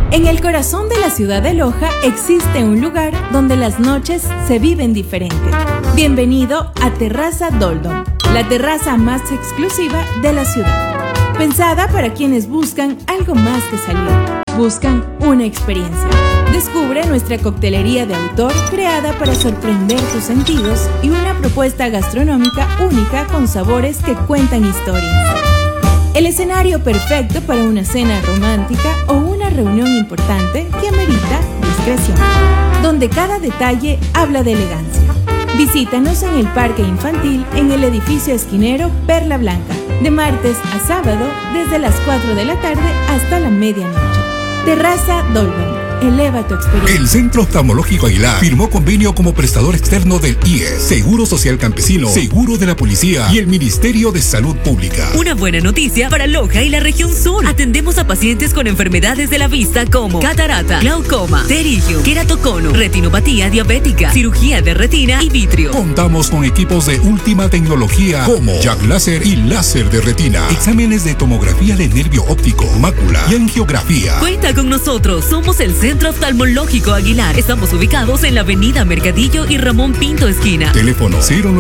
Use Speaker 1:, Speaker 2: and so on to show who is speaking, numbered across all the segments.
Speaker 1: En el corazón de la ciudad de Loja existe un lugar donde las noches se viven diferente. Bienvenido a Terraza Doldom, la terraza más exclusiva de la ciudad. Pensada para quienes buscan algo más que salir, buscan una experiencia. Descubre nuestra coctelería de autor creada para sorprender tus sentidos y una propuesta gastronómica única con sabores que cuentan historias. El escenario perfecto para una cena romántica o una reunión importante que amerita discreción, donde cada detalle habla de elegancia. Visítanos en el Parque Infantil en el edificio esquinero Perla Blanca, de martes a sábado desde las 4 de la tarde hasta la medianoche. Terraza Dolben. Eleva tu experiencia.
Speaker 2: El Centro Oftalmológico Aguilar firmó convenio como prestador externo del IES, Seguro Social Campesino, Seguro de la Policía y el Ministerio de Salud Pública.
Speaker 3: Una buena noticia para Loja y la región sur. Atendemos a pacientes con enfermedades de la vista como catarata, glaucoma, pterigio, queratocono, retinopatía diabética, cirugía de retina y vitrio.
Speaker 2: Contamos con equipos de última tecnología como Jack Láser y láser de retina, exámenes de tomografía de nervio óptico, mácula y angiografía.
Speaker 3: Cuenta con nosotros. Somos el Centro Oftalmológico Aguilar. Estamos ubicados en la avenida Mercadillo y Ramón Pinto esquina.
Speaker 2: Teléfono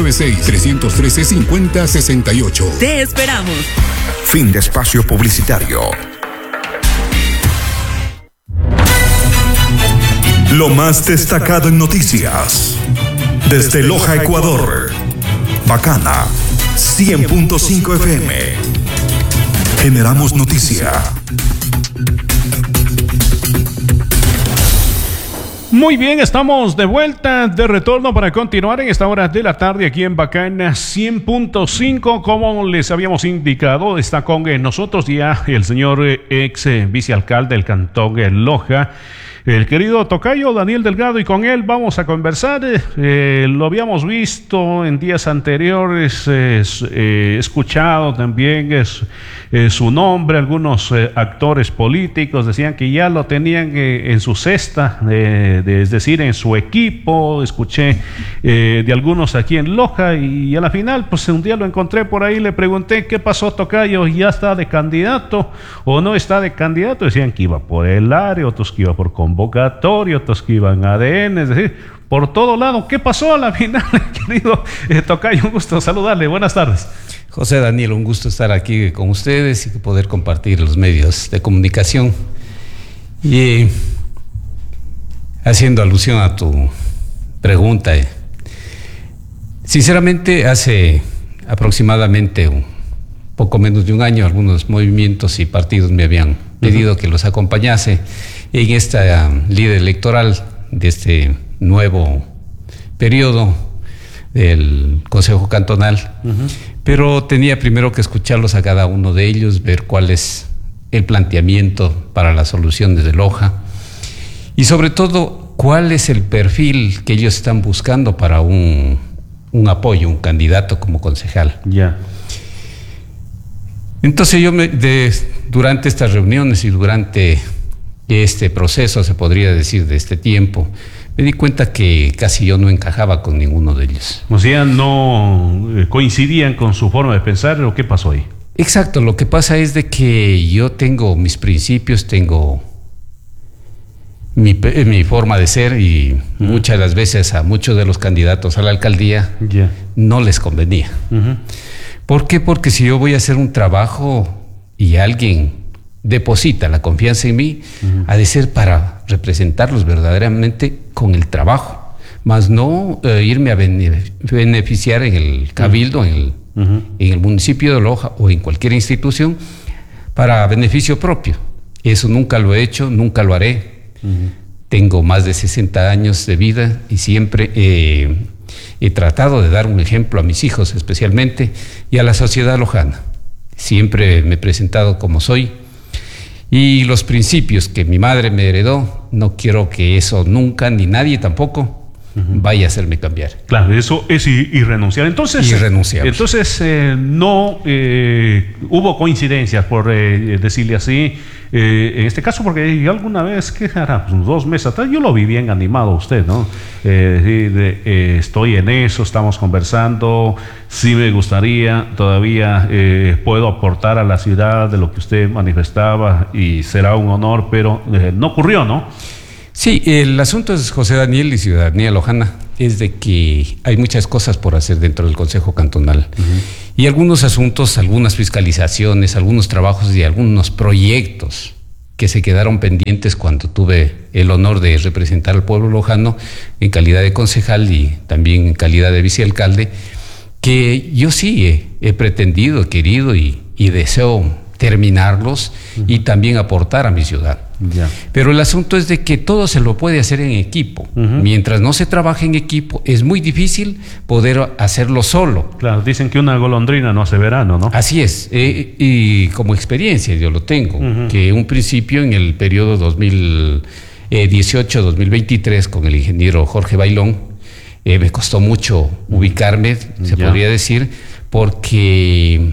Speaker 2: 096-313-5068.
Speaker 3: Te esperamos.
Speaker 4: Fin de espacio publicitario. Lo más destacado en noticias. Desde Loja, Ecuador. Bacana 100.5 FM. Generamos noticia.
Speaker 5: Muy bien, estamos de vuelta, de retorno para continuar en esta hora de la tarde aquí en Bacana 100.5. Como les habíamos indicado, está con nosotros ya el señor ex vicealcalde del cantón Loja, el querido tocayo Daniel Delgado, y con él vamos a conversar. Lo habíamos visto en días anteriores, escuchado también su nombre. Algunos actores políticos decían que ya lo tenían en su cesta, es decir, en su equipo. Escuché de algunos aquí en Loja, y a la final, pues un día lo encontré por ahí, le pregunté: ¿qué pasó, tocayo? ¿Ya está de candidato o no está de candidato? Decían que iba por el área, otros que iba por convocatorio, otros que iban a ADN, es decir, por todo lado. ¿Qué pasó a la final, querido tocayo? Un gusto saludarle, buenas tardes.
Speaker 6: José Daniel, un gusto estar aquí con ustedes y poder compartir los medios de comunicación. Y haciendo alusión a tu pregunta, sinceramente hace aproximadamente un poco menos de un año algunos movimientos y partidos me habían pedido que los acompañase en esta lida electoral de este nuevo periodo del Consejo Cantonal, pero tenía primero que escucharlos a cada uno de ellos, ver cuál es el planteamiento para la solución desde Loja y sobre todo cuál es el perfil que ellos están buscando para un apoyo, un candidato como concejal.
Speaker 5: Ya.
Speaker 6: Entonces yo durante estas reuniones y durante este proceso, se podría decir, de este tiempo, me di cuenta que casi yo no encajaba con ninguno de ellos.
Speaker 5: O sea, no coincidían con su forma de pensar. ¿O qué pasó ahí?
Speaker 6: Exacto, lo que pasa es de que yo tengo mis principios, tengo mi forma de ser, y muchas de las veces a muchos de los candidatos a la alcaldía no les convenía. ¿Por qué? Porque si yo voy a hacer un trabajo y alguien deposita la confianza en mí, ha de ser para representarlos verdaderamente con el trabajo, más no irme a beneficiar en el cabildo, en el municipio de Loja o en cualquier institución para beneficio propio. Eso nunca lo he hecho, nunca lo haré. Tengo más de 60 años de vida y siempre he tratado de dar un ejemplo a mis hijos especialmente y a la sociedad lojana. Siempre me he presentado como soy. Y los principios que mi madre me heredó, no quiero que eso nunca, ni nadie tampoco, vaya a hacerme cambiar.
Speaker 5: Claro, eso es irrenunciable. Entonces, no hubo coincidencias, por decirle así, en este caso, porque yo alguna vez, ¿qué hará? Pues 2 meses atrás, yo lo vi bien animado a usted, ¿no? Estoy en eso, estamos conversando, sí me gustaría, todavía puedo aportar a la ciudad de lo que usted manifestaba y será un honor, pero no ocurrió, ¿no?
Speaker 6: Sí, el asunto es, José Daniel y Ciudadanía Lojana, es de que hay muchas cosas por hacer dentro del Consejo Cantonal. Y algunos asuntos, algunas fiscalizaciones, algunos trabajos y algunos proyectos que se quedaron pendientes cuando tuve el honor de representar al pueblo lojano en calidad de concejal y también en calidad de vicealcalde, que yo sí he pretendido, he querido y deseo terminarlos y también aportar a mi ciudad.
Speaker 5: Ya.
Speaker 6: Pero el asunto es de que todo se lo puede hacer en equipo. Mientras no se trabaje en equipo, es muy difícil poder hacerlo solo.
Speaker 5: Claro, dicen que una golondrina no hace verano, ¿no?
Speaker 6: Así es, y como experiencia yo lo tengo, que un principio en el periodo 2018-2023 con el ingeniero Jorge Bailón, me costó mucho ubicarme, se podría decir, porque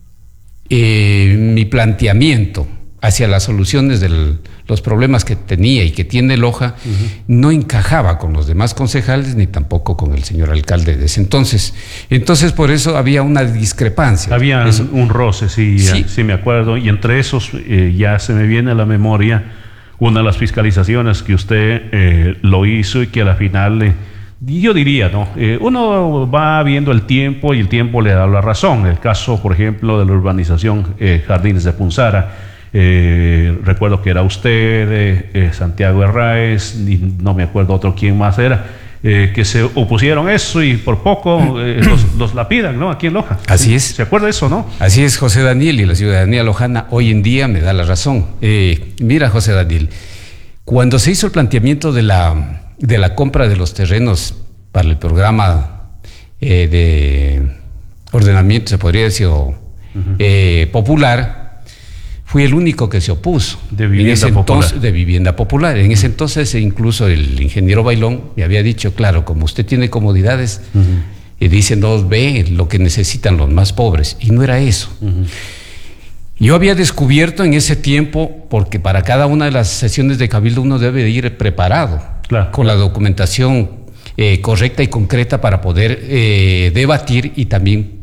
Speaker 6: mi planteamiento hacia las soluciones de los problemas que tenía y que tiene Loja no encajaba con los demás concejales ni tampoco con el señor alcalde de ese entonces. Entonces por eso había una discrepancia.
Speaker 5: Había un roce, sí, me acuerdo, y entre esos ya se me viene a la memoria una de las fiscalizaciones que usted lo hizo y que a la final... yo diría, ¿no? Uno va viendo el tiempo y el tiempo le da la razón. El caso, por ejemplo, de la urbanización Jardines de Punzara, recuerdo que era usted, Santiago Herráez, y no me acuerdo otro quién más era, que se opusieron a eso y por poco los lapidan, ¿no? Aquí en Loja.
Speaker 6: Así es.
Speaker 5: ¿Se acuerda de eso, no?
Speaker 6: Así es, José Daniel, y la ciudadanía lojana hoy en día me da la razón. Mira, José Daniel, cuando se hizo el planteamiento de la compra de los terrenos para el programa de ordenamiento, se podría decir, popular, fui el único que se opuso.
Speaker 5: De vivienda popular.
Speaker 6: De vivienda popular. En ese entonces incluso el ingeniero Bailón me había dicho, claro, como usted tiene comodidades, y dice, no ve lo que necesitan los más pobres. Y no era eso. Yo había descubierto en ese tiempo, porque para cada una de las sesiones de cabildo uno debe de ir preparado, con la documentación correcta y concreta para poder debatir y también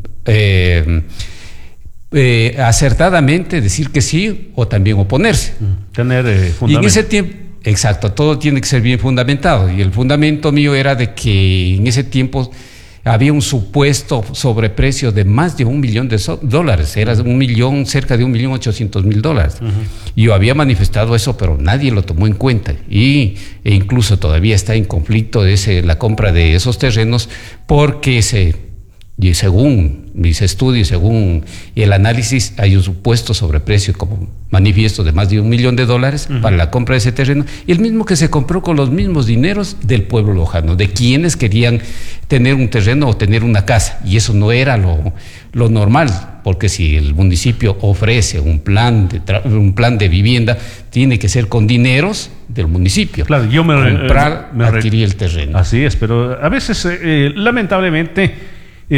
Speaker 6: acertadamente decir que sí o también oponerse.
Speaker 5: Tener fundamento.
Speaker 6: Y en ese tiempo, exacto, todo tiene que ser bien fundamentado. Y el fundamento mío era de que en ese tiempo había un supuesto sobreprecio de más de $1 millón. Era cerca de $1.800.000. Yo había manifestado eso, pero nadie lo tomó en cuenta. E incluso todavía está en conflicto la compra de esos terrenos, porque y según mis estudios, según el análisis, hay un supuesto sobreprecio como manifiesto de más de $1 millón para la compra de ese terreno, y el mismo que se compró con los mismos dineros del pueblo lojano, de quienes querían tener un terreno o tener una casa, y eso no era lo normal, porque si el municipio ofrece un plan de vivienda, tiene que ser con dineros del municipio.
Speaker 5: Claro, yo
Speaker 6: adquirir el terreno.
Speaker 5: Así es, pero a veces, lamentablemente,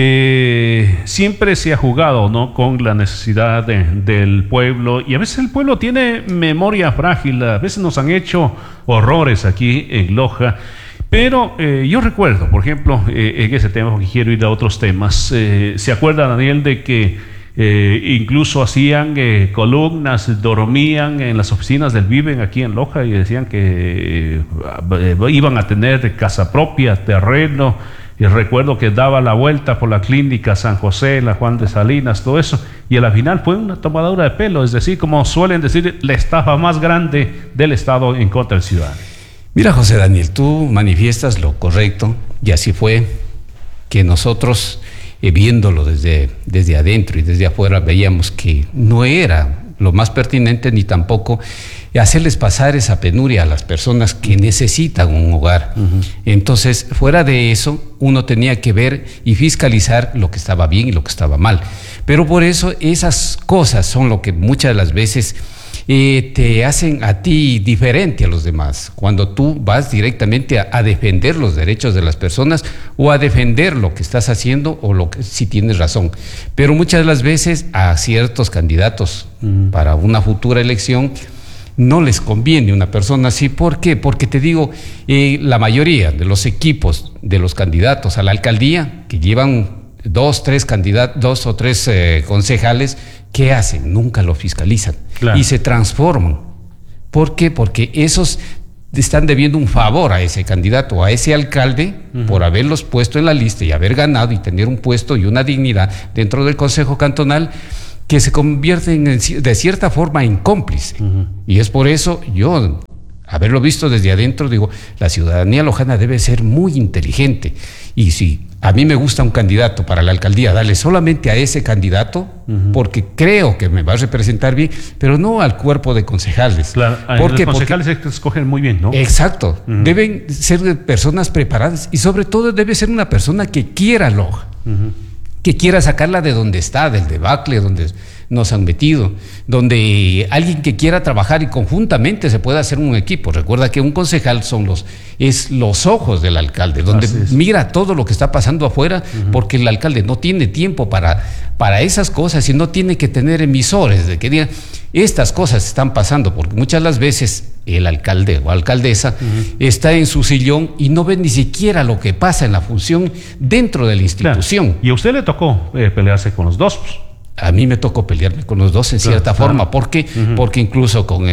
Speaker 5: siempre se ha jugado, ¿no?, con la necesidad del pueblo, y a veces el pueblo tiene memoria frágil. A veces nos han hecho horrores aquí en Loja, pero yo recuerdo, por ejemplo, en ese tema, porque quiero ir a otros temas, ¿se acuerda, Daniel, de que incluso hacían columnas, dormían en las oficinas del Viven aquí en Loja, y decían que iban a tener casa propia, terreno? Y recuerdo que daba la vuelta por la clínica San José, la Juan de Salinas, todo eso, y a la final fue una tomadura de pelo, es decir, como suelen decir, la estafa más grande del Estado en contra del ciudadano.
Speaker 6: Mira, José Daniel, tú manifiestas lo correcto, y así fue que nosotros, viéndolo desde adentro y desde afuera, veíamos que no era lo más pertinente, ni tampoco hacerles pasar esa penuria a las personas que necesitan un hogar. Entonces, fuera de eso, uno tenía que ver y fiscalizar lo que estaba bien y lo que estaba mal. Pero por eso esas cosas son lo que muchas de las veces te hacen a ti diferente a los demás, cuando tú vas directamente a defender los derechos de las personas o a defender lo que estás haciendo o lo que si tienes razón. Pero muchas de las veces a ciertos candidatos para una futura elección no les conviene una persona así. ¿Por qué? Porque te digo, la mayoría de los equipos de los candidatos a la alcaldía que llevan 2 o 3 concejales, ¿qué hacen? Nunca lo fiscalizan. Claro. Y se transforman. ¿Por qué? Porque esos están debiendo un favor a ese candidato o a ese alcalde por haberlos puesto en la lista y haber ganado y tener un puesto y una dignidad dentro del Consejo Cantonal, que se convierten de cierta forma en cómplice. Y es por eso yo, haberlo visto desde adentro, digo, la ciudadanía lojana debe ser muy inteligente. Y si a mí me gusta un candidato para la alcaldía, darle solamente a ese candidato, porque creo que me va a representar bien, pero no al cuerpo de concejales. Claro,
Speaker 5: los concejales se escogen muy bien, ¿no?
Speaker 6: Exacto. Deben ser personas preparadas y sobre todo debe ser una persona que quiera Loja, que quiera sacarla de donde está, del debacle donde nos han metido, donde alguien que quiera trabajar y conjuntamente se pueda hacer un equipo. Recuerda que un concejal es los ojos del alcalde, donde mira todo lo que está pasando afuera, porque el alcalde no tiene tiempo para esas cosas y no tiene que tener emisores de que digan, estas cosas están pasando, porque muchas de las veces el alcalde o alcaldesa está en su sillón y no ve ni siquiera lo que pasa en la función dentro de la institución.
Speaker 5: Claro. Y a usted le tocó pelearse con los dos.
Speaker 6: A mí me tocó pelearme con los dos en cierta forma. ¿Por qué? Porque incluso con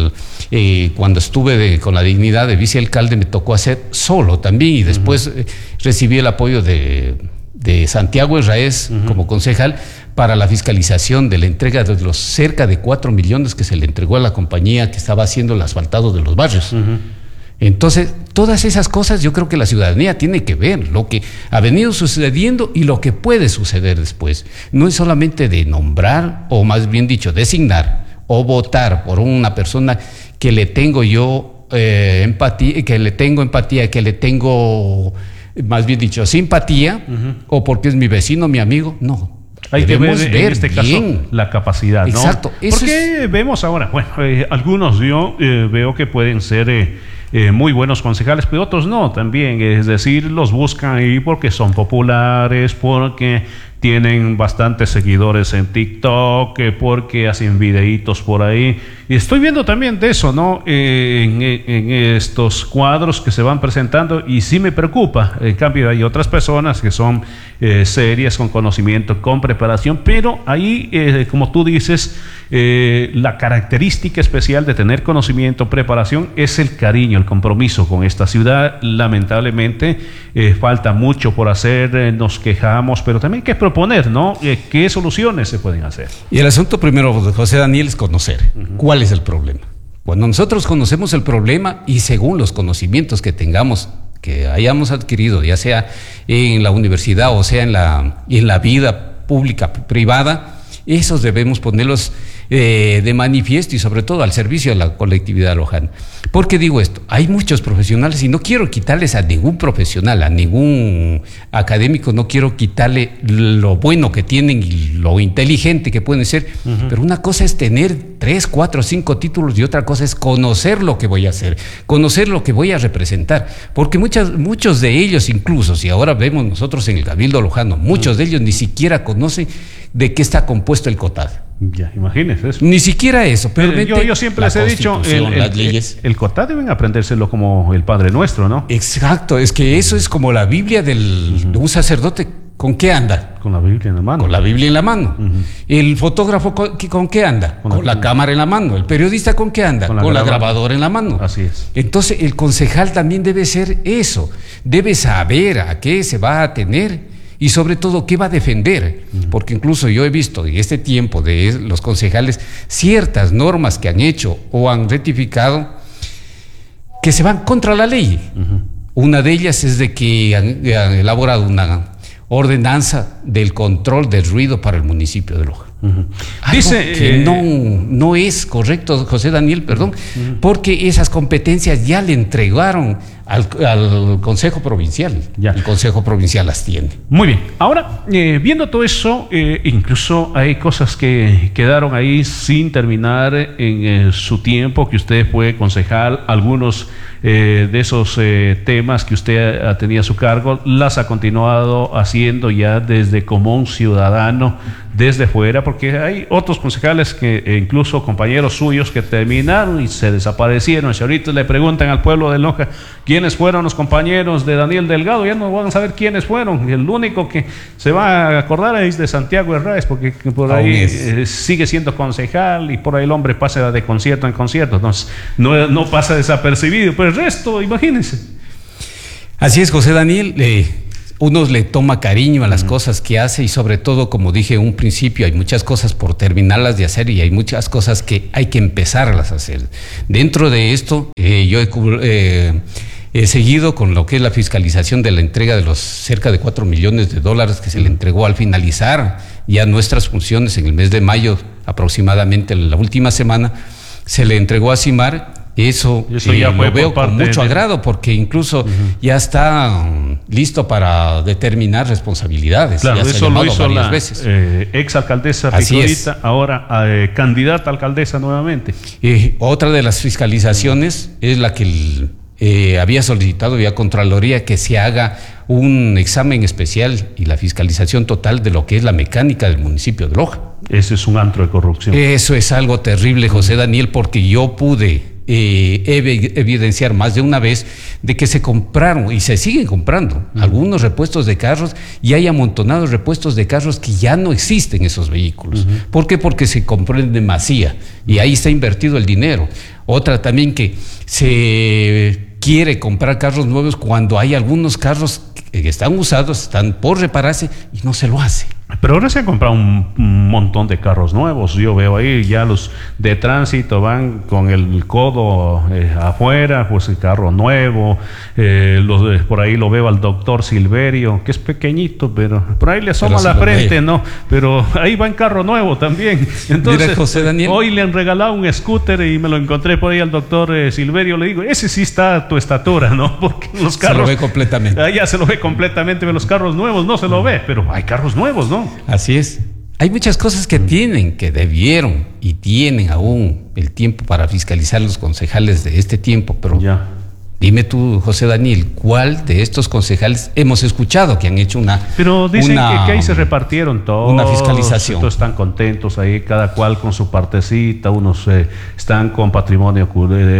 Speaker 6: cuando estuve con la dignidad de vicealcalde me tocó hacer solo también, y después recibí el apoyo de Santiago Herráez como concejal para la fiscalización de la entrega de los cerca de 4 millones que se le entregó a la compañía que estaba haciendo el asfaltado de los barrios. Entonces, todas esas cosas yo creo que la ciudadanía tiene que ver lo que ha venido sucediendo y lo que puede suceder después. No es solamente de nombrar, o más bien dicho, designar o votar por una persona que le tengo yo empatía, que le tengo más bien dicho simpatía, o porque es mi vecino, mi amigo. No.
Speaker 5: Hay que ver en este caso la capacidad, ¿no?
Speaker 6: Exacto.
Speaker 5: Porque vemos ahora, bueno, algunos yo veo que pueden ser muy buenos concejales, pero otros no también. Es decir, los buscan ahí porque son populares, porque tienen bastantes seguidores en TikTok, porque hacen videitos por ahí. Y estoy viendo también de eso, ¿no? En estos cuadros que se van presentando, y sí me preocupa. En cambio, hay otras personas que son serias, con conocimiento, con preparación, pero ahí, como tú dices, la característica especial de tener conocimiento, preparación, es el cariño, el compromiso con esta ciudad. Lamentablemente, falta mucho por hacer, nos quejamos, pero también hay que proponer, ¿no? ¿Qué soluciones se pueden hacer?
Speaker 6: Y el asunto primero, José Daniel, es conocer cuál es el problema. Cuando nosotros conocemos el problema y según los conocimientos que tengamos, que hayamos adquirido, ya sea en la universidad o sea en la vida pública, privada, esos debemos ponerlos de manifiesto y sobre todo al servicio de la colectividad lojana. ¿Por qué digo esto? Hay muchos profesionales y no quiero quitarles a ningún profesional, a ningún académico, no quiero quitarle lo bueno que tienen y lo inteligente que pueden ser, pero una cosa es tener 3, 4, 5 títulos y otra cosa es conocer lo que voy a hacer, conocer lo que voy a representar, porque muchos de ellos, incluso si ahora vemos nosotros en el Cabildo Lojano, muchos de ellos ni siquiera conocen de qué está compuesto el COTAD.
Speaker 5: Ya, imagínese eso.
Speaker 6: Ni siquiera eso. Pero
Speaker 5: yo siempre les he dicho,
Speaker 6: las leyes.
Speaker 5: El COTAD deben aprendérselo como el Padre Nuestro, ¿no?
Speaker 6: Exacto, es que eso es como la Biblia de un sacerdote. ¿Con qué anda?
Speaker 5: Con la Biblia en la mano.
Speaker 6: Con la Biblia en la mano. El fotógrafo, ¿con qué anda? Con la cámara en la mano. El periodista, ¿con qué anda? Con la grabadora en la mano.
Speaker 5: Así es.
Speaker 6: Entonces, el concejal también debe ser eso. Debe saber a qué se va a tener y sobre todo qué va a defender. Porque incluso yo he visto en este tiempo de los concejales ciertas normas que han hecho o han rectificado que se van contra la ley. Una de ellas es de que han elaborado una ordenanza del control del ruido para el municipio de Loja. Dice que no es correcto, José Daniel, perdón, porque esas competencias ya le entregaron al Consejo Provincial. Ya. El Consejo Provincial las tiene.
Speaker 5: Muy bien. Ahora, viendo todo eso, incluso hay cosas que quedaron ahí sin terminar en su tiempo, que usted fue concejal, algunos de esos temas que usted tenía a su cargo, las ha continuado haciendo ya desde como un ciudadano desde fuera, porque hay otros concejales que incluso compañeros suyos que terminaron y se desaparecieron. Si ahorita le preguntan al pueblo de Loja quiénes fueron los compañeros de Daniel Delgado, ya no van a saber quiénes fueron. El único que se va a acordar es de Santiago Herráez, porque por ahí sigue siendo concejal y por ahí el hombre pasa de concierto en concierto, entonces no pasa desapercibido, pero el resto, imagínense.
Speaker 6: Así es, José Daniel. Uno le toma cariño a las cosas que hace y sobre todo, como dije en un principio, hay muchas cosas por terminarlas de hacer y hay muchas cosas que hay que empezarlas a hacer. Dentro de esto, yo he seguido con lo que es la fiscalización de la entrega de los cerca de $4 millones que se le entregó al finalizar ya nuestras funciones en el mes de mayo, aproximadamente la última semana, se le entregó a CIMAR. Eso ya lo veo con mucho agrado, porque incluso ya está listo para determinar responsabilidades.
Speaker 5: Claro,
Speaker 6: ya
Speaker 5: eso lo hizo la exalcaldesa Picurita, ahora candidata a alcaldesa nuevamente.
Speaker 6: Otra de las fiscalizaciones es la que había solicitado vía Contraloría, que se haga un examen especial y la fiscalización total de lo que es la mecánica del municipio de Loja.
Speaker 5: Ese es un antro de corrupción.
Speaker 6: Eso es algo terrible, José Daniel, porque yo pude evidenciar más de una vez de que se compraron y se siguen comprando algunos repuestos de carros, y hay amontonados repuestos de carros que ya no existen esos vehículos. ¿Por qué? Porque se compró en demasía y ahí está invertido el dinero. Otra también, que se quiere comprar carros nuevos cuando hay algunos carros que están usados, están por repararse y no se lo hace.
Speaker 5: Pero ahora se han comprado un montón de carros nuevos. Yo veo ahí ya los de tránsito van con el codo afuera, pues el carro nuevo. Por ahí lo veo al doctor Silverio, que es pequeñito, pero por ahí le asoma la frente, ¿no? Pero ahí va en carro nuevo también. Entonces,
Speaker 6: mira, José Daniel,
Speaker 5: hoy le han regalado un scooter y me lo encontré por ahí al doctor Silverio. Le digo, ese sí está a tu estatura, ¿no? Porque los carros...
Speaker 6: Se lo ve completamente.
Speaker 5: Ya se lo ve completamente, pero los carros nuevos no se lo ve, pero hay carros nuevos, ¿no?
Speaker 6: Así es. Hay muchas cosas que debieron y tienen aún el tiempo para fiscalizar los concejales de este tiempo, pero ya. Dime tú, José Daniel, ¿cuál de estos concejales hemos escuchado que han hecho una...
Speaker 5: Pero dicen que ahí se repartieron todos.
Speaker 6: Una fiscalización.
Speaker 5: Todos están contentos ahí, cada cual con su partecita. Unos están con patrimonio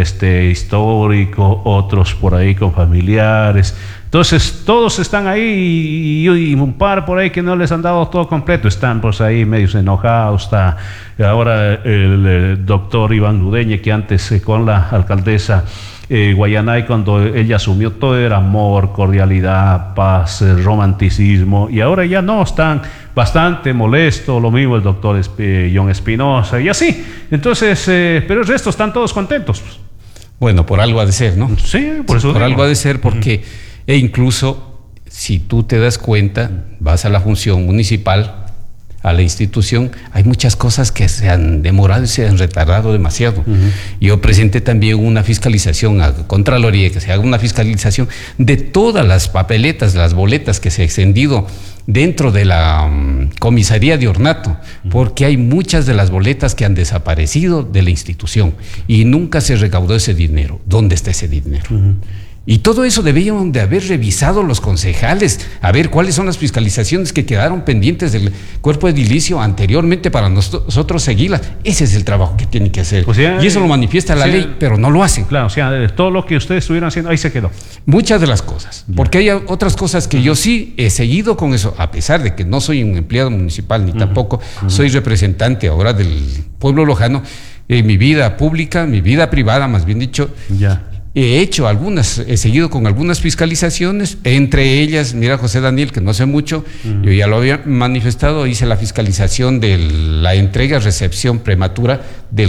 Speaker 5: histórico, otros por ahí con familiares. Entonces, todos están ahí y un par por ahí que no les han dado todo completo. Están pues ahí medios enojados. Está ahora el doctor Iván Ludeña, que antes con la alcaldesa Guayanay, cuando ella asumió, todo era amor, cordialidad, paz, romanticismo, y ahora ya no, están bastante molestos. Lo mismo el doctor John Espinosa y así. Entonces, pero el resto están todos contentos.
Speaker 6: Bueno, por algo ha de ser, ¿no?
Speaker 5: Sí, por eso
Speaker 6: por algo ha de ser, porque e incluso si tú te das cuenta, vas a la función municipal, a la institución, hay muchas cosas que se han demorado y se han retardado demasiado. Yo presenté también una fiscalización a Contraloría, que se haga una fiscalización de todas las papeletas, las boletas que se ha extendido dentro de la comisaría de Ornato, porque hay muchas de las boletas que han desaparecido de la institución y nunca se recaudó ese dinero. ¿Dónde está ese dinero? Y todo eso debían de haber revisado los concejales, a ver cuáles son las fiscalizaciones que quedaron pendientes del cuerpo edilicio anteriormente para nosotros seguirlas. Ese es el trabajo que tienen que hacer. O sea, y eso lo manifiesta la ley, pero no lo hacen.
Speaker 5: Claro, o sea, todo lo que ustedes estuvieron haciendo, ahí se quedó.
Speaker 6: Muchas de las cosas, porque hay otras cosas que yo sí he seguido con eso, a pesar de que no soy un empleado municipal, ni tampoco soy representante ahora del pueblo lojano. Mi vida pública, mi vida privada, más bien dicho, he seguido con algunas fiscalizaciones, entre ellas, mira, José Daniel, que no sé mucho, yo ya lo había manifestado, hice la fiscalización de la recepción prematura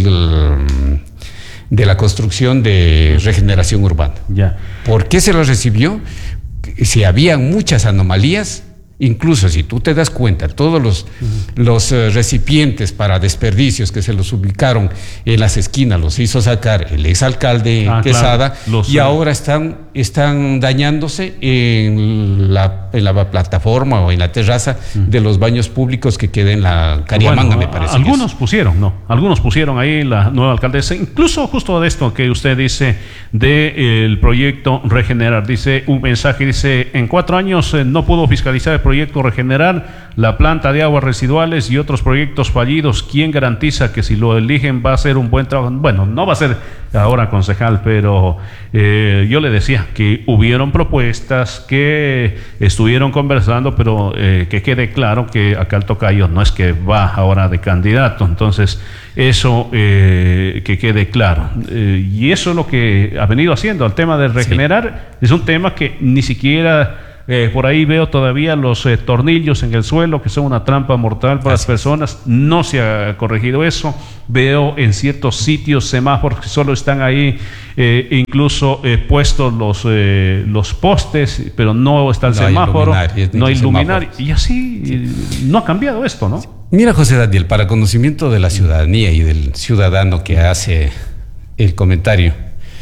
Speaker 6: de la construcción de regeneración urbana. ¿Por qué se lo recibió? Si había muchas anomalías, Incluso si tú te das cuenta, todos los recipientes para desperdicios que se los ubicaron en las esquinas los hizo sacar el exalcalde Quesada, claro, y ahora están dañándose en la plataforma o en la terraza de los baños públicos que queda en la Cariamanga, me parece.
Speaker 5: Algunos pusieron ahí la nueva alcaldesa, incluso justo de esto que usted dice del proyecto Regenerar, dice un mensaje, dice, en 4 años no pudo fiscalizar el proyecto Regenerar, la planta de aguas residuales y otros proyectos fallidos. ¿Quién garantiza que si lo eligen va a ser un buen trabajo? Bueno, no va a ser ahora concejal, pero yo le decía que hubieron propuestas que estuvieron conversando, pero que quede claro que acá el tocayo no es que va ahora de candidato. Entonces eso que quede claro, y eso es lo que ha venido haciendo. El tema de Regenerar es un tema que ni siquiera por ahí veo todavía los tornillos en el suelo, que son una trampa mortal para las personas. No se ha corregido eso. Veo en ciertos sitios semáforos que solo están ahí incluso puestos los postes, pero no está el semáforo, no hay luminaria, y así no ha cambiado esto, ¿no?
Speaker 6: Mira, José Daniel, para conocimiento de la ciudadanía y del ciudadano que hace el comentario,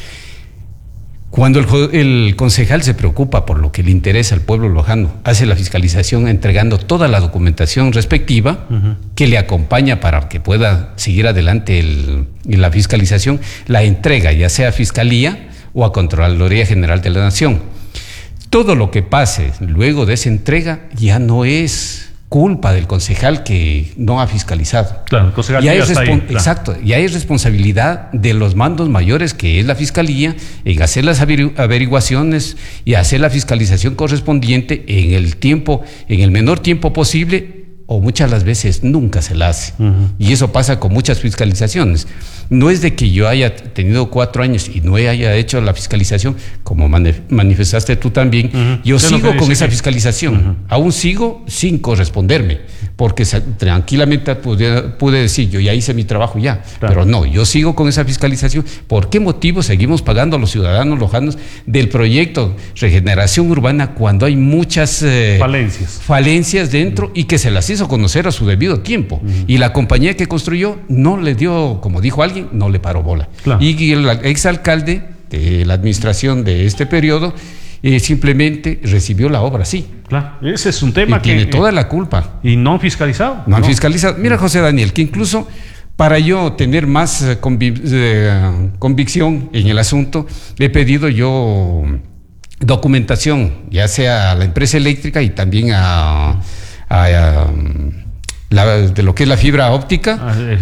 Speaker 6: cuando el concejal se preocupa por lo que le interesa al pueblo lojano, hace la fiscalización entregando toda la documentación respectiva que le acompaña para que pueda seguir adelante la fiscalización, la entrega ya sea a Fiscalía o a Contraloría General de la Nación. Todo lo que pase luego de esa entrega ya no es culpa del concejal que no ha fiscalizado.
Speaker 5: Claro, el concejal ya está ahí, claro.
Speaker 6: Exacto, ya es responsabilidad de los mandos mayores, que es la Fiscalía, en hacer las averiguaciones y hacer la fiscalización correspondiente en el menor tiempo posible, o muchas las veces nunca se la hace. Y eso pasa con muchas fiscalizaciones. No es de que yo haya tenido 4 años y no haya hecho la fiscalización, como manifestaste tú también. Yo sigo con esa fiscalización. Aún sigo sin corresponderme, porque tranquilamente pude decir, yo ya hice mi trabajo ya. Claro. Pero no, yo sigo con esa fiscalización. ¿Por qué motivo seguimos pagando a los ciudadanos lojanos del proyecto Regeneración Urbana cuando hay muchas falencias dentro y que se las hizo conocer a su debido tiempo? Y la compañía que construyó no le dio, como dijo alguien, no le paró bola. Claro. Y el exalcalde de la administración de este periodo simplemente recibió la obra así.
Speaker 5: Claro, ese es un tema
Speaker 6: y tiene toda la culpa.
Speaker 5: Y no han fiscalizado.
Speaker 6: No han fiscalizado. Mira, José Daniel, que incluso para yo tener más convicción en el asunto, he pedido yo documentación, ya sea a la empresa eléctrica y también de lo que es la fibra óptica,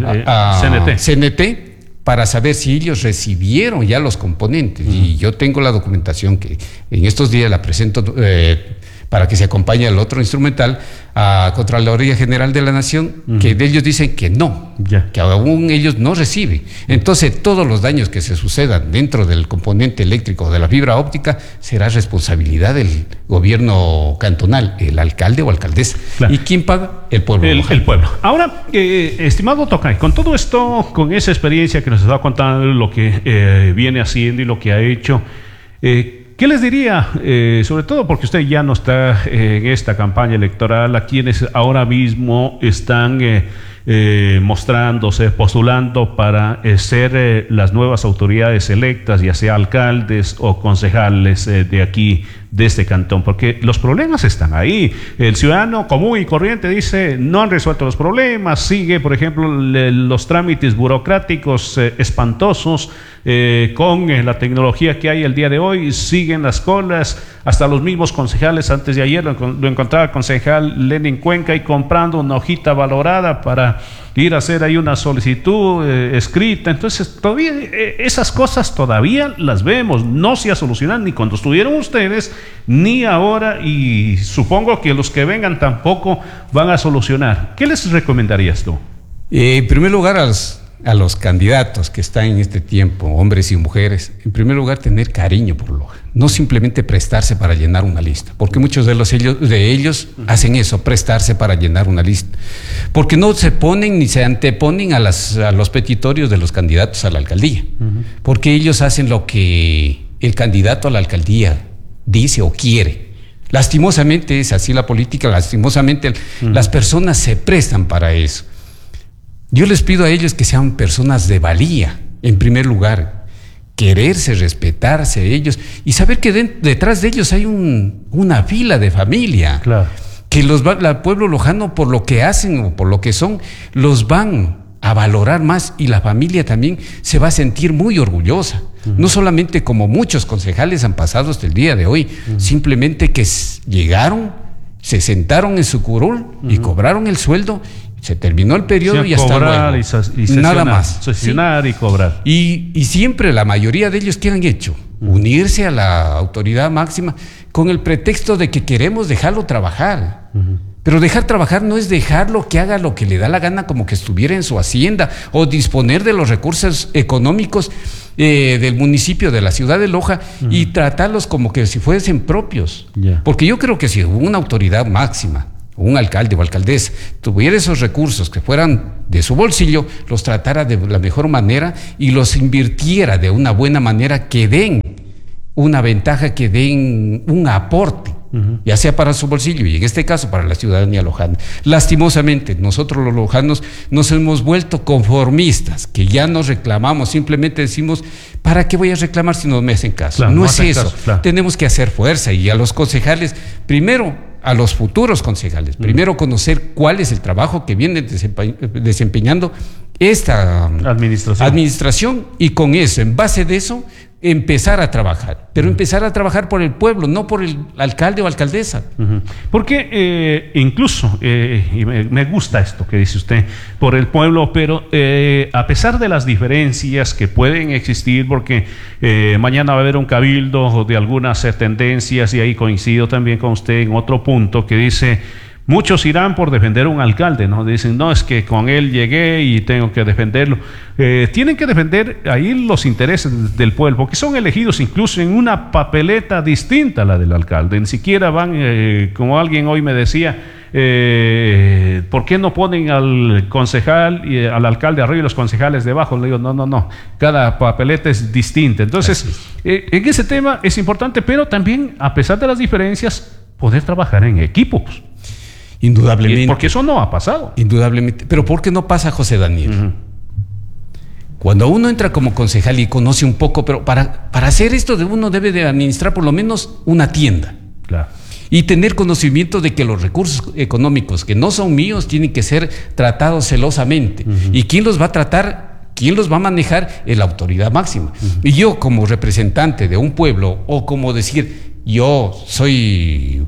Speaker 6: CNT, para saber si ellos recibieron ya los componentes. Y yo tengo la documentación que en estos días la presento para que se acompañe al otro instrumental a Contraloría General de la Nación, que de ellos dicen que no, que aún ellos no reciben. Entonces, todos los daños que se sucedan dentro del componente eléctrico de la fibra óptica será responsabilidad del gobierno cantonal, el alcalde o alcaldesa. Claro. ¿Y quién paga? El pueblo.
Speaker 5: El pueblo. Ahora, estimado Tocay, con todo esto, con esa experiencia que nos está contando, lo que viene haciendo y lo que ha hecho, ¿qué les diría, sobre todo porque usted ya no está en esta campaña electoral, a quienes ahora mismo están mostrándose, postulando para ser las nuevas autoridades electas, ya sea alcaldes o concejales de aquí, de este cantón? Porque los problemas están ahí. El ciudadano común y corriente dice, no han resuelto los problemas, sigue, por ejemplo, los trámites burocráticos espantosos, con la tecnología que hay el día de hoy, siguen las colas, hasta los mismos concejales. Antes de ayer lo encontraba el concejal Lenin Cuenca y comprando una hojita valorada para ir a hacer ahí una solicitud escrita. Entonces todavía esas cosas todavía las vemos, no se ha solucionado ni cuando estuvieron ustedes ni ahora, y supongo que los que vengan tampoco van a solucionar. ¿Qué les recomendarías tú?
Speaker 6: En primer lugar, a los candidatos que están en este tiempo, hombres y mujeres, en primer lugar, tener cariño por Loja, no simplemente prestarse para llenar una lista, porque muchos de ellos hacen eso, prestarse para llenar una lista, porque no se ponen ni se anteponen a los petitorios de los candidatos a la alcaldía, porque ellos hacen lo que el candidato a la alcaldía dice o quiere. Lastimosamente es así la política, lastimosamente las personas se prestan para eso. Yo les pido a ellos que sean personas de valía, en primer lugar, quererse, respetarse ellos y saber que detrás de ellos hay una fila de familia. Claro. Que el pueblo lojano, por lo que hacen o por lo que son, los van a valorar más, y la familia también se va a sentir muy orgullosa. No solamente como muchos concejales han pasado hasta el día de hoy, simplemente que llegaron, se sentaron en su curul y cobraron el sueldo, se terminó el periodo y hasta luego.
Speaker 5: Y
Speaker 6: nada más.
Speaker 5: Sesionar, ¿sí? Y cobrar.
Speaker 6: Y siempre la mayoría de ellos, ¿qué han hecho? Unirse a la autoridad máxima con el pretexto de que queremos dejarlo trabajar. Pero dejar trabajar no es dejarlo que haga lo que le da la gana, como que estuviera en su hacienda, o disponer de los recursos económicos del municipio, de la ciudad de Loja, y tratarlos como que si fuesen propios. Porque yo creo que si una autoridad máxima, un alcalde o alcaldesa, tuviera esos recursos que fueran de su bolsillo, los tratara de la mejor manera y los invirtiera de una buena manera, que den una ventaja, que den un aporte, ya sea para su bolsillo y en este caso para la ciudadanía lojana. Lastimosamente, nosotros los lojanos nos hemos vuelto conformistas, que ya nos reclamamos, simplemente decimos, ¿para qué voy a reclamar si no me hacen caso? Claro, no es eso, caso, claro. Tenemos que hacer fuerza, y a los concejales, primero, a los futuros concejales, primero conocer cuál es el trabajo que viene desempeñando esta administración, y con eso, en base de eso, empezar a trabajar, pero empezar a trabajar por el pueblo, no por el alcalde o alcaldesa.
Speaker 5: Porque incluso, y me gusta esto que dice usted, por el pueblo, pero a pesar de las diferencias que pueden existir, porque mañana va a haber un cabildo de algunas tendencias, y ahí coincido también con usted en otro punto que dice: muchos irán por defender a un alcalde, ¿no? Dicen, no, es que con él llegué y tengo que defenderlo. Tienen que defender ahí los intereses del pueblo, que son elegidos incluso en una papeleta distinta a la del alcalde. Ni siquiera van, como alguien hoy me decía, ¿por qué no ponen al concejal y al alcalde arriba y los concejales debajo? Le digo, no, cada papeleta es distinta. Entonces, en ese tema es importante, pero también, a pesar de las diferencias, poder trabajar en equipo, pues.
Speaker 6: Indudablemente.
Speaker 5: Porque eso no ha pasado.
Speaker 6: Indudablemente. Pero ¿por qué no pasa, José Daniel? Cuando uno entra como concejal y conoce un poco, pero para hacer esto uno debe de administrar por lo menos una tienda. Claro. Y tener conocimiento de que los recursos económicos que no son míos tienen que ser tratados celosamente. ¿Y quién los va a tratar? ¿Quién los va a manejar? Es la autoridad máxima. Y yo, como representante de un pueblo, o como decir, yo soy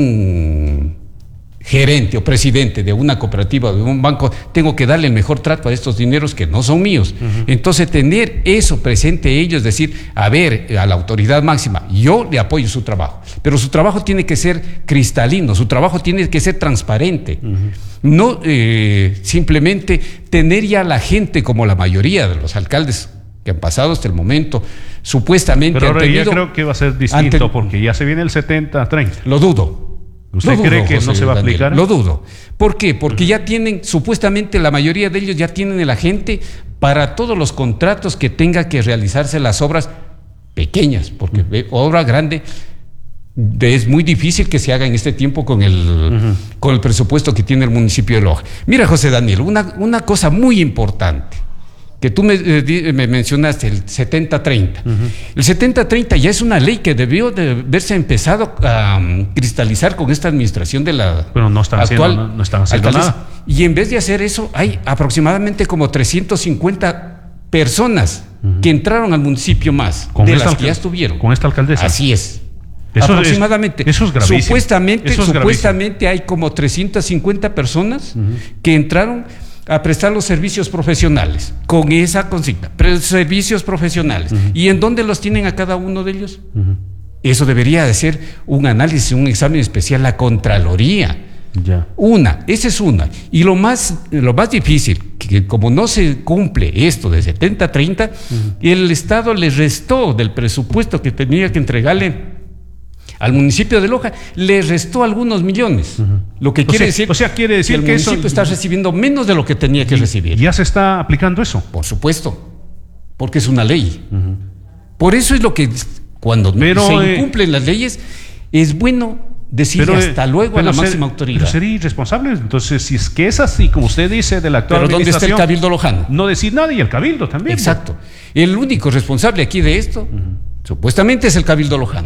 Speaker 6: un gerente o presidente de una cooperativa o de un banco, tengo que darle el mejor trato a estos dineros que no son míos. Entonces, tener eso presente ellos, decir, a ver, a la autoridad máxima, yo le apoyo su trabajo, pero su trabajo tiene que ser cristalino, su trabajo tiene que ser transparente. No simplemente tener ya a la gente, como la mayoría de los alcaldes que han pasado hasta el momento, supuestamente.
Speaker 5: Pero ahora ya creo que va a ser distinto, porque ya se viene el 70-30.
Speaker 6: Lo dudo.
Speaker 5: ¿Usted cree que no se va a aplicar?
Speaker 6: Lo dudo. ¿Por qué? Porque ya tienen, supuestamente la mayoría de ellos ya tienen el agente para todos los contratos que tenga que realizarse las obras pequeñas, porque obra grande es muy difícil que se haga en este tiempo con el presupuesto que tiene el municipio de Loja. Mira, José Daniel, una cosa muy importante que tú me mencionaste, el 70-30. El 70-30 ya es una ley que debió de haberse empezado a cristalizar con esta administración de la
Speaker 5: Pero no están
Speaker 6: actual
Speaker 5: no están haciendo nada.
Speaker 6: Y en vez de hacer eso, hay aproximadamente como 350 personas que entraron al municipio más, de las que ya estuvieron.
Speaker 5: Con esta alcaldesa.
Speaker 6: Así es. Aproximadamente.
Speaker 5: Eso es gravísimo.
Speaker 6: Supuestamente hay como 350 personas que entraron a prestar los servicios profesionales con esa consigna, servicios profesionales. ¿Y en dónde los tienen a cada uno de ellos? Eso debería de ser un análisis, un examen especial, la Contraloría. Esa es una. Y lo más difícil, que como no se cumple esto de 70-30, el Estado le restó del presupuesto que tenía que entregarle al municipio de Loja, le restó algunos millones. Lo que quiere decir
Speaker 5: que
Speaker 6: el municipio está recibiendo menos de lo que tenía que recibir.
Speaker 5: ¿Ya se está aplicando eso?
Speaker 6: Por supuesto, porque es una ley. Por eso es lo que cuando se incumplen las leyes, es bueno decirle hasta luego a la máxima autoridad.
Speaker 5: Pero sería irresponsable. Entonces, si es que es así, como usted dice, de la actual
Speaker 6: Pero ¿dónde está el Cabildo Lojano?
Speaker 5: No decir nada, y el Cabildo también.
Speaker 6: Exacto. El único responsable aquí de esto, supuestamente, es el Cabildo Lojano.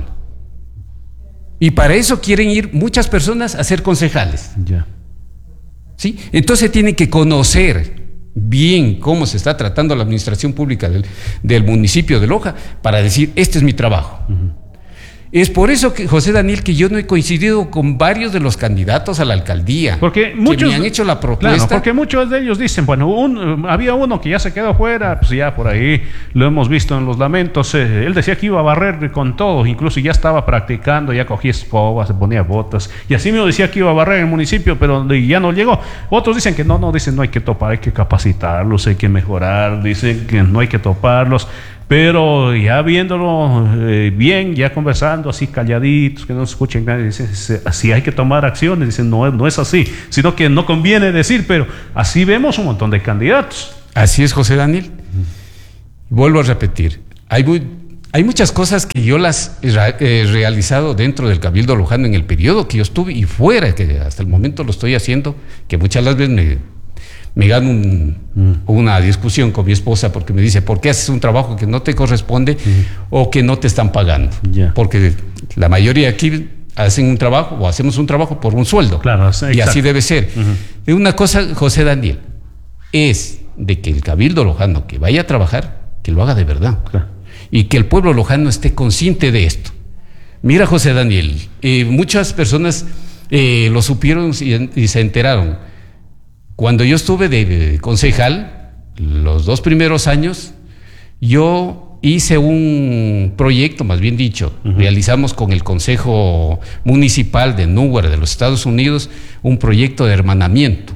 Speaker 6: Y para eso quieren ir muchas personas a ser concejales.
Speaker 5: Ya.
Speaker 6: ¿Sí? Entonces tienen que conocer bien cómo se está tratando la administración pública del municipio de Loja para decir, este es mi trabajo. Es por eso que, José Daniel, que yo no he coincidido con varios de los candidatos a la alcaldía,
Speaker 5: porque muchos,
Speaker 6: que me han hecho la propuesta.
Speaker 5: Claro, porque muchos de ellos dicen, bueno, había uno que ya se quedó fuera, pues ya por ahí lo hemos visto en los lamentos, él decía que iba a barrer con todo, incluso ya estaba practicando, ya cogía escobas, se ponía botas, y así mismo decía que iba a barrer el municipio, pero ya no llegó. Otros dicen que no, dicen no hay que topar, hay que capacitarlos, hay que mejorar, dicen que no hay que toparlos. Pero ya viéndolo bien, ya conversando así calladitos, que no se escuchen nadie, dicen, así hay que tomar acciones, dicen, no es así, sino que no conviene decir, pero así vemos un montón de candidatos.
Speaker 6: Así es, José Daniel. Vuelvo a repetir, hay muchas cosas que yo las he realizado dentro del Cabildo Lojano en el periodo que yo estuve y fuera, que hasta el momento lo estoy haciendo, que muchas las veces me gano una discusión con mi esposa porque me dice, ¿por qué haces un trabajo que no te corresponde o que no te están pagando?
Speaker 5: Yeah.
Speaker 6: Porque la mayoría aquí hacen un trabajo o hacemos un trabajo por un sueldo.
Speaker 5: Claro,
Speaker 6: y así debe ser. Una cosa, José Daniel, es de que el Cabildo Lojano que vaya a trabajar, que lo haga de verdad.
Speaker 5: Claro.
Speaker 6: Y que el pueblo lojano esté consciente de esto. Mira, José Daniel, muchas personas lo supieron y se enteraron. Cuando yo estuve de concejal, los 2 primeros años, yo hice un proyecto, más bien dicho, realizamos con el Consejo Municipal de Newark de los Estados Unidos un proyecto de hermanamiento.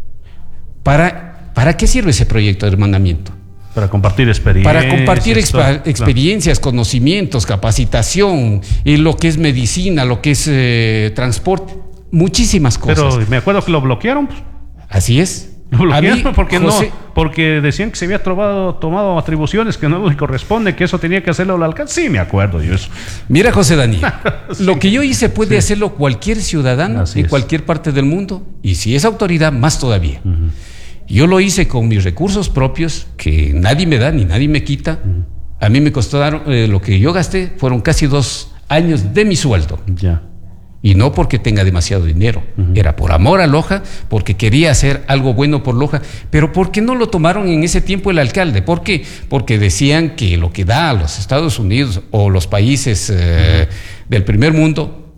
Speaker 6: ¿Para qué sirve ese proyecto de hermanamiento?
Speaker 5: Para compartir experiencias.
Speaker 6: Para compartir experiencias, conocimientos, capacitación, y lo que es medicina, lo que es transporte, muchísimas cosas.
Speaker 5: Pero me acuerdo que lo bloquearon.
Speaker 6: Así es.
Speaker 5: Lo bloquearon porque decían que se había tomado atribuciones que no le corresponde, que eso tenía que hacerlo el alcalde. Sí, me acuerdo yo eso.
Speaker 6: Mira, José Daniel,
Speaker 5: Sí.
Speaker 6: Lo que yo hice puede hacerlo cualquier ciudadano
Speaker 5: Así
Speaker 6: de
Speaker 5: es.
Speaker 6: cualquier parte del mundo, y si es autoridad, más todavía. Yo lo hice con mis recursos propios, que nadie me da ni nadie me quita. A mí me costaron, lo que yo gasté fueron casi 2 años de mi sueldo.
Speaker 5: Ya.
Speaker 6: Y no porque tenga demasiado dinero, era por amor a Loja, porque quería hacer algo bueno por Loja. Pero ¿por qué no lo tomaron en ese tiempo el alcalde? ¿Por qué? Porque decían que lo que da a los Estados Unidos o los países del primer mundo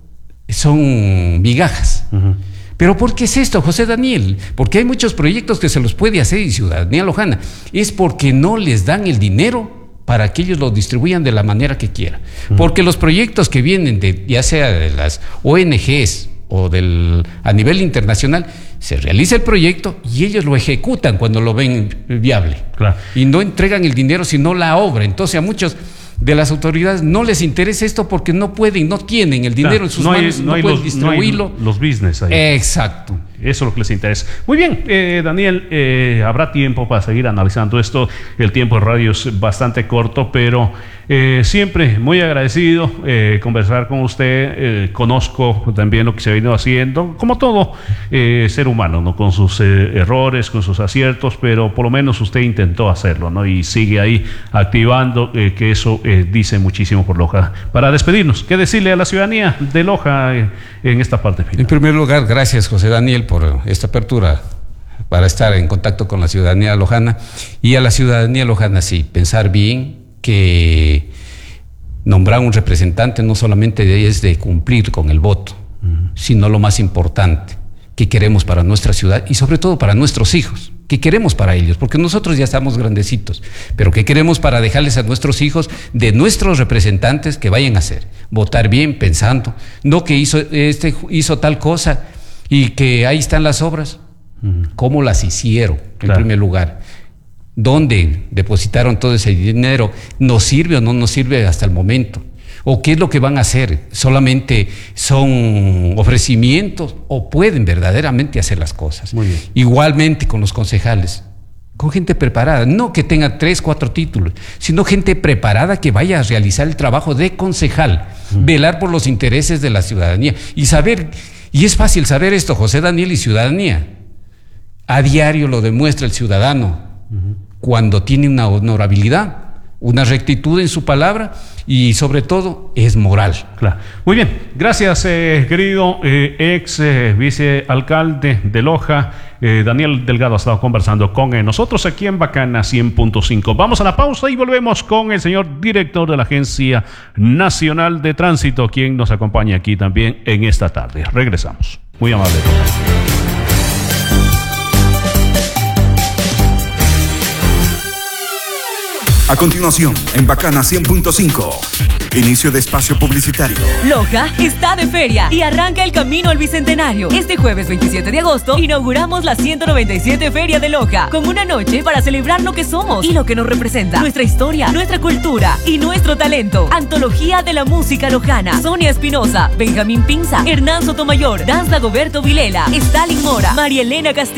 Speaker 6: son migajas. Pero ¿por qué es esto, José Daniel? Porque hay muchos proyectos que se los puede hacer en Ciudadanía Lojana. Es porque no les dan el dinero para que ellos lo distribuyan de la manera que quieran. Porque los proyectos que vienen ya sea de las ONGs o a nivel internacional, se realiza el proyecto y ellos lo ejecutan cuando lo ven viable.
Speaker 5: Claro.
Speaker 6: Y no entregan el dinero, sino la obra. Entonces a muchos de las autoridades no les interesa esto porque no pueden, no tienen el dinero en sus manos, no pueden distribuirlo.
Speaker 5: No hay los business ahí.
Speaker 6: Exacto.
Speaker 5: Eso es lo que les interesa. Muy bien, Daniel, habrá tiempo para seguir analizando esto. El tiempo de radio es bastante corto, pero siempre muy agradecido conversar con usted. Conozco también lo que se ha venido haciendo, como todo ser humano, ¿no? Con sus errores, con sus aciertos, pero por lo menos usted intentó hacerlo, ¿no? Y sigue ahí activando, que eso dice muchísimo por Loja. Para despedirnos, ¿qué decirle a la ciudadanía de Loja en esta parte final?
Speaker 6: En primer lugar, gracias, José Daniel, por esta apertura para estar en contacto con la ciudadanía lojana. Y a la ciudadanía lojana, sí, pensar bien que nombrar un representante no solamente es de cumplir con el voto, sino lo más importante, que queremos para nuestra ciudad y sobre todo para nuestros hijos, que queremos para ellos, porque nosotros ya estamos grandecitos, pero que queremos para dejarles a nuestros hijos de nuestros representantes que vayan a hacer, votar bien pensando, no que hizo tal cosa y que ahí están las obras, cómo las hicieron, en primer lugar, dónde depositaron todo ese dinero, nos sirve o no nos sirve hasta el momento, o qué es lo que van a hacer, solamente son ofrecimientos o pueden verdaderamente hacer las cosas.
Speaker 5: Muy bien.
Speaker 6: Igualmente con los concejales, con gente preparada, no que tenga 3, 4 títulos, sino gente preparada que vaya a realizar el trabajo de concejal. velar por los intereses de la ciudadanía y saber, y es fácil saber esto, José Daniel, y ciudadanía. A diario lo demuestra el ciudadano cuando tiene una honorabilidad, una rectitud en su palabra y sobre todo es moral.
Speaker 5: Claro. Muy bien, gracias querido ex vicealcalde de Loja, Daniel Delgado ha estado conversando con nosotros aquí en Bacana 100.5. Vamos a la pausa y volvemos con el señor director de la Agencia Nacional de Tránsito, quien nos acompaña aquí también en esta tarde. Regresamos. Muy amable.
Speaker 4: A continuación, en Bacana 100.5, inicio de espacio publicitario.
Speaker 3: Loja está de feria y arranca el camino al Bicentenario. Este jueves 27 de agosto inauguramos la 197 Feria de Loja, con una noche para celebrar lo que somos y lo que nos representa, nuestra historia, nuestra cultura y nuestro talento. Antología de la música lojana: Sonia Espinosa, Benjamín Pinza, Hernán Sotomayor, Danza Goberto Vilela, Stalin Mora, María Elena Castillo.